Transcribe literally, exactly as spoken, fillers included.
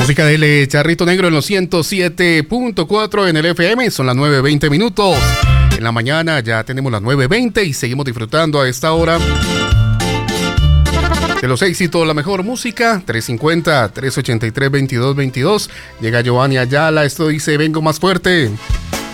Música del Charrito Negro en los ciento siete punto cuatro en el F M. Son las nueve veinte minutos. En la mañana ya tenemos las nueve veinte y seguimos disfrutando a esta hora de los éxitos, la mejor música. Tres cincuenta, tres ochenta y tres, veintidós veintidós. Llega Giovanni Ayala. Esto dice: vengo más fuerte.